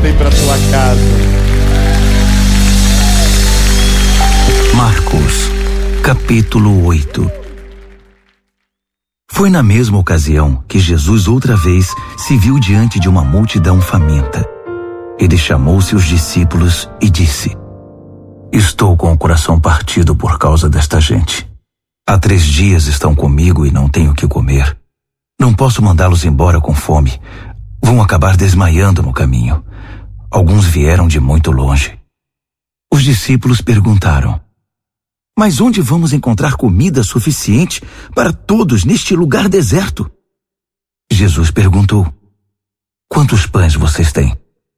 voltem para sua casa. Marcos, capítulo 8. Foi na mesma ocasião que Jesus outra vez se viu diante de uma multidão faminta. Ele chamou seus discípulos e disse: Estou com o coração partido por causa desta gente. Há 3 dias estão comigo e não tenho o que comer. Não posso mandá-los embora com fome. Vão acabar desmaiando no caminho. Alguns vieram de muito longe. Os discípulos perguntaram: Mas onde vamos encontrar comida suficiente para todos neste lugar deserto? Jesus perguntou: Quantos pães vocês têm?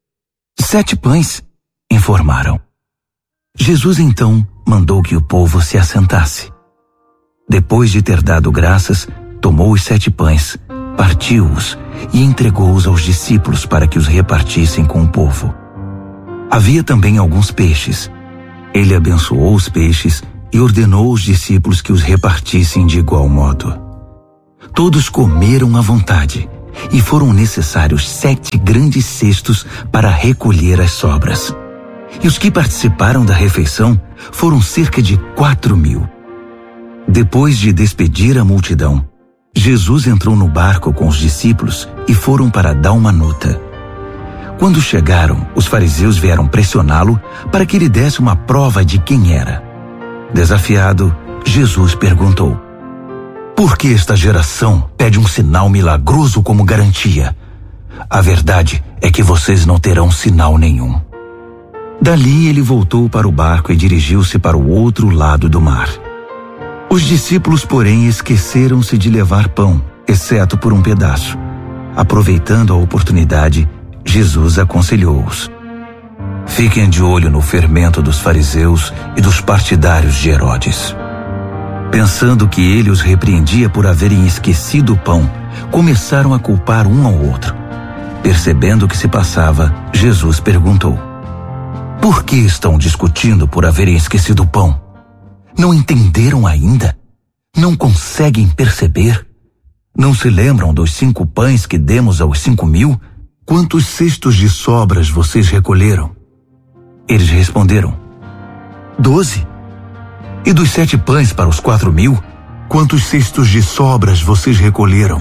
7 pães, informaram. Jesus então mandou que o povo se assentasse. Depois de ter dado graças, tomou os 7 pães, partiu-os e entregou-os aos discípulos para que os repartissem com o povo. Havia também alguns peixes. Ele abençoou os peixes e ordenou aos discípulos que os repartissem de igual modo. Todos comeram à vontade, e foram necessários 7 grandes cestos para recolher as sobras. E os que participaram da refeição foram cerca de 4.000. Depois de despedir a multidão, Jesus entrou no barco com os discípulos e foram para Dalmanuta. Quando chegaram, os fariseus vieram pressioná-lo para que ele desse uma prova de quem era. Desafiado, Jesus perguntou: Por que esta geração pede um sinal milagroso como garantia? A verdade é que vocês não terão sinal nenhum. Dali ele voltou para o barco e dirigiu-se para o outro lado do mar. Os discípulos, porém, esqueceram-se de levar pão, exceto por um pedaço. Aproveitando a oportunidade, Jesus aconselhou-os: Fiquem de olho no fermento dos fariseus e dos partidários de Herodes. Pensando que ele os repreendia por haverem esquecido o pão, começaram a culpar um ao outro. Percebendo o que se passava, Jesus perguntou: Por que estão discutindo por haverem esquecido o pão? Não entenderam ainda? Não conseguem perceber? Não se lembram dos 5 pães que demos aos 5.000? Quantos cestos de sobras vocês recolheram? Eles responderam: 12. E dos 7 pães para os 4.000, quantos cestos de sobras vocês recolheram?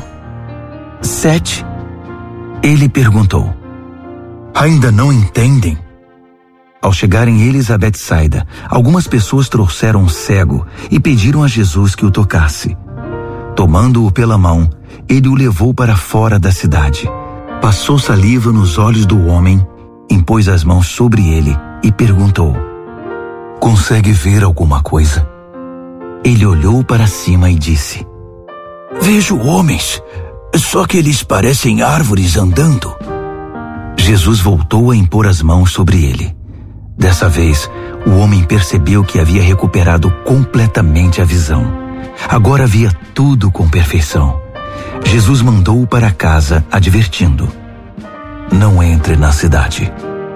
7. Ele perguntou: Ainda não entendem? Ao chegarem eles a Betsaida, algumas pessoas trouxeram um cego e pediram a Jesus que o tocasse. Tomando-o pela mão, ele o levou para fora da cidade. Passou saliva nos olhos do homem, impôs as mãos sobre ele e perguntou: Consegue ver alguma coisa? Ele olhou para cima e disse: Vejo homens, só que eles parecem árvores andando. Jesus voltou a impor as mãos sobre ele. Dessa vez, o homem percebeu que havia recuperado completamente a visão. Agora via tudo com perfeição. Jesus mandou-o para casa, advertindo: Não entre na cidade.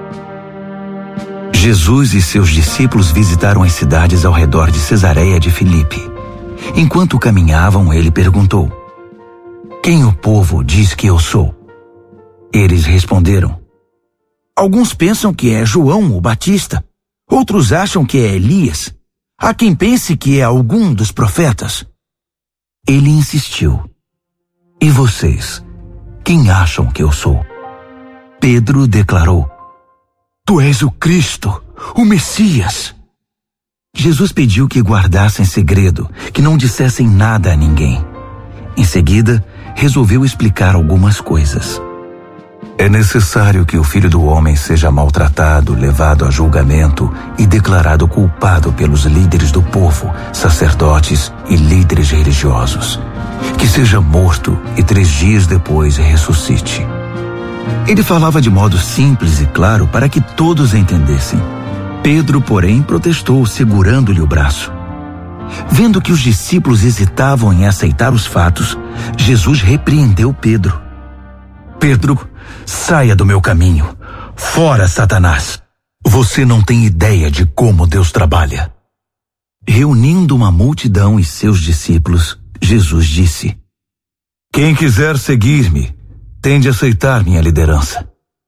Jesus e seus discípulos visitaram as cidades ao redor de Cesareia de Filipe. Enquanto caminhavam, ele perguntou: Quem o povo diz que eu sou? Eles responderam: Alguns pensam que é João o Batista, outros acham que é Elias. Há quem pense que é algum dos profetas. Ele insistiu: E vocês, quem acham que eu sou? Pedro declarou: Tu és o Cristo, o Messias. Jesus pediu que guardassem segredo, que não dissessem nada a ninguém. Em seguida, resolveu explicar algumas coisas. É necessário que o Filho do Homem seja maltratado, levado a julgamento e declarado culpado pelos líderes do povo, sacerdotes e líderes religiosos. Que seja morto e 3 dias depois ressuscite. Ele falava de modo simples e claro para que todos entendessem. Pedro, porém, protestou, segurando-lhe o braço. Vendo que os discípulos hesitavam em aceitar os fatos, Jesus repreendeu Pedro. Pedro, saia do meu caminho. Fora, Satanás. Você não tem ideia de como Deus trabalha. Reunindo uma multidão e seus discípulos, Jesus disse: Quem quiser seguir-me, tem de aceitar minha liderança.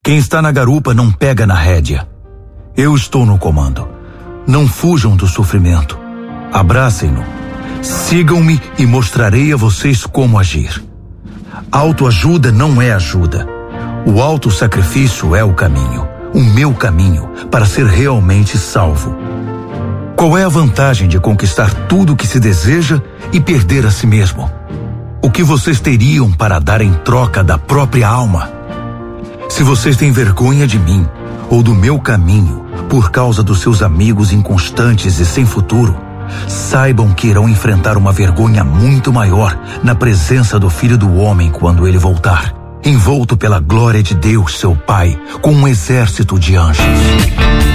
Quem está na garupa não pega na rédea. Eu estou no comando. Não fujam do sofrimento. Abracem-no. Sigam-me e mostrarei a vocês como agir. Autoajuda não é ajuda. O autossacrifício é o caminho, o meu caminho, para ser realmente salvo. Qual é a vantagem de conquistar tudo o que se deseja e perder a si mesmo? O que vocês teriam para dar em troca da própria alma? Se vocês têm vergonha de mim ou do meu caminho por causa dos seus amigos inconstantes e sem futuro, saibam que irão enfrentar uma vergonha muito maior na presença do Filho do Homem quando ele voltar, envolto pela glória de Deus, seu Pai, com um exército de anjos.